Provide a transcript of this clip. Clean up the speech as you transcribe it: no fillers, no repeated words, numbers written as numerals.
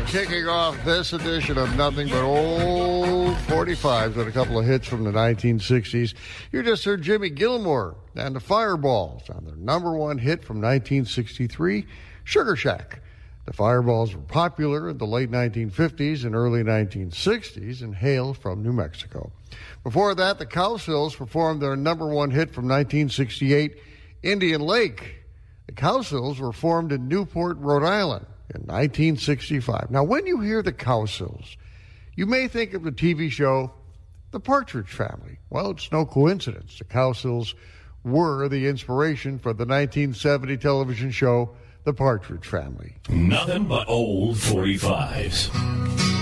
Kicking off this edition of Nothing But Old 45s with a couple of hits from the 1960s. You just heard Jimmy Gilmore and the Fireballs on their number one hit from 1963, Sugar Shack. The Fireballs were popular in the late 1950s and early 1960s and hail from New Mexico. Before that, the Cowsills performed their number one hit from 1968, Indian Lake. The Cowsills were formed in Newport, Rhode Island in 1965. Now, when you hear the Cowsills, you may think of the TV show The Partridge Family. Well, it's no coincidence. The Cowsills were the inspiration for the 1970 television show The Partridge Family. Nothing but old 45s.